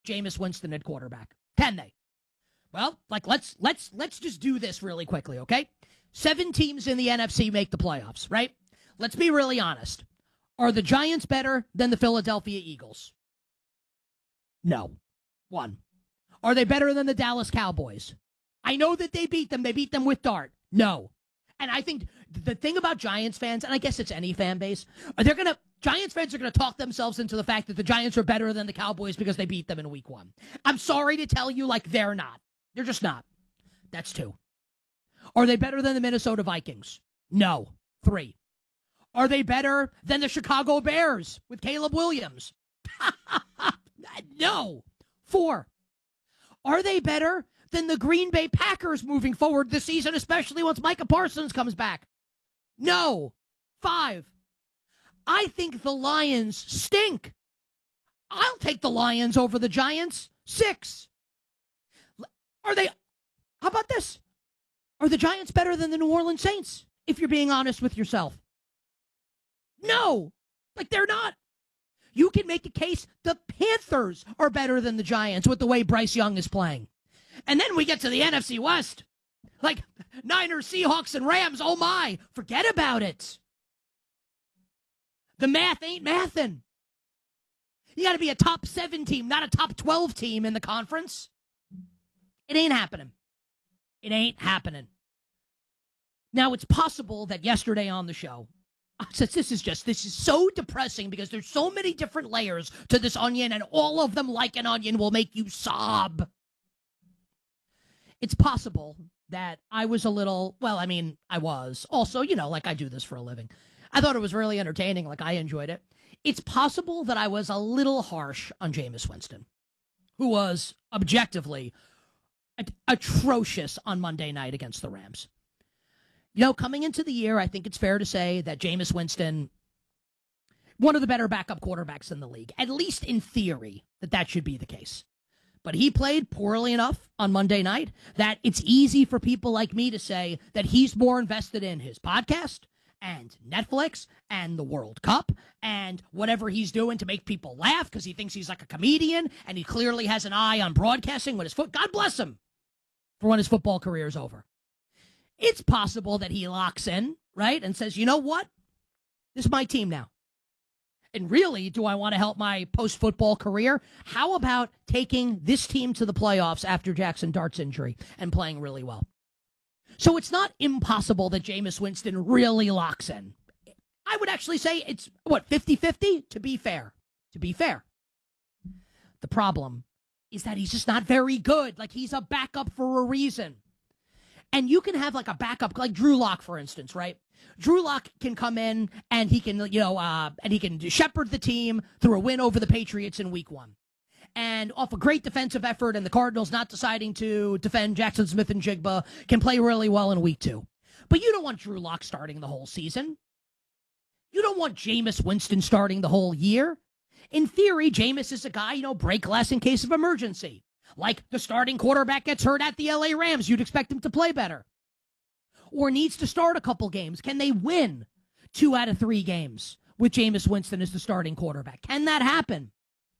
Jameis Winston at quarterback? Can they? Well, like let's just do this really quickly, okay? 7 teams in the NFC make the playoffs, right? Let's be really honest. Are the Giants better than the Philadelphia Eagles? No. 1. Are they better than the Dallas Cowboys? I know that they beat them. They beat them with Dart. No. And I think the thing about Giants fans, and I guess it's any fan base, Giants fans are going to talk themselves into the fact that the Giants are better than the Cowboys because they beat them in week 1. I'm sorry to tell you, like, they're not. They're just not. That's 2. Are they better than the Minnesota Vikings? No. 3. Are they better than the Chicago Bears with Caleb Williams? No. 4. Are they better than the Green Bay Packers moving forward this season, especially once Micah Parsons comes back? No. 5. I think the Lions stink. I'll take the Lions over the Giants. 6. How about this? Are the Giants better than the New Orleans Saints, if you're being honest with yourself? No. Like, they're not. You can make a case the Panthers are better than the Giants with the way Bryce Young is playing. And then we get to the NFC West. Like, Niners, Seahawks, and Rams, oh my, forget about it. The math ain't mathin'. You got to be a top 7 team, not a top 12 team in the conference. It ain't happening. It ain't happening. Now, it's possible that yesterday on the show, since this is so depressing because there's so many different layers to this onion, and all of them, like an onion, will make you sob. It's possible that I was a little, I was. Also, like I do this for a living. I thought it was really entertaining, like I enjoyed it. It's possible that I was a little harsh on Jameis Winston, who was objectively atrocious on Monday night against the Rams. Coming into the year, I think it's fair to say that Jameis Winston, one of the better backup quarterbacks in the league, at least in theory, that should be the case. But he played poorly enough on Monday night that it's easy for people like me to say that he's more invested in his podcast and Netflix and the World Cup and whatever he's doing to make people laugh because he thinks he's like a comedian and he clearly has an eye on broadcasting when his God bless him, for when his football career is over. It's possible that he locks in, right, and says, you know what? This is my team now. And really, do I want to help my post-football career? How about taking this team to the playoffs after Jackson Dart's injury and playing really well? So it's not impossible that Jameis Winston really locks in. I would actually say it's, 50-50? To be fair. The problem is that he's just not very good. Like, he's a backup for a reason. And you can have like a backup, like Drew Lock, for instance, right? Drew Lock can come in and he can, and he can shepherd the team through a win over the Patriots in week 1. And off a great defensive effort and the Cardinals not deciding to defend Jackson Smith and Jigba, can play really well in week 2. But you don't want Drew Lock starting the whole season. You don't want Jameis Winston starting the whole year. In theory, Jameis is a guy, break glass in case of emergency. Like the starting quarterback gets hurt at the LA Rams, you'd expect him to play better. Or needs to start a couple games. Can they win 2 out of 3 games with Jameis Winston as the starting quarterback? Can that happen?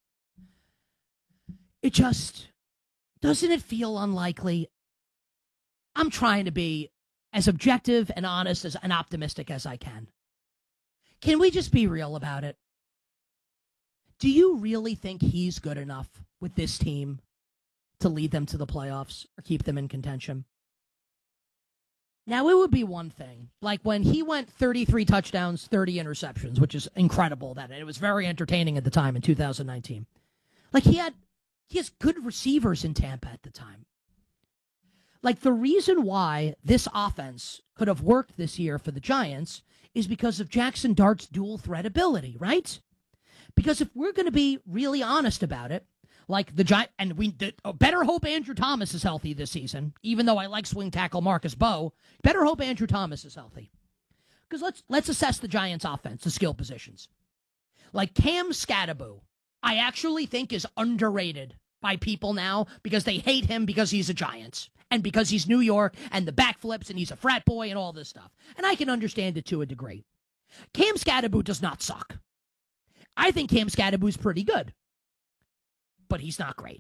It just, doesn't it feel unlikely? I'm trying to be as objective and honest and optimistic as I can. Can we just be real about it? Do you really think he's good enough with this team to lead them to the playoffs or keep them in contention? Now, it would be one thing, like when he went 33 touchdowns, 30 interceptions, which is incredible, that it was very entertaining at the time in 2019. Like he has good receivers in Tampa at the time. Like the reason why this offense could have worked this year for the Giants is because of Jackson Dart's dual threat ability, right? Because if we're going to be really honest about it, like the Giant, and we better hope Andrew Thomas is healthy this season, even though I like swing tackle Marcus Bowe. Better hope Andrew Thomas is healthy. Because let's assess the Giants' offense, the skill positions. Like Cam Skattebo, I actually think is underrated by people now because they hate him because he's a Giant and because he's New York and the backflips and he's a frat boy and all this stuff. And I can understand it to a degree. Cam Skattebo does not suck. I think Cam Skattebo is pretty good. but he's not great.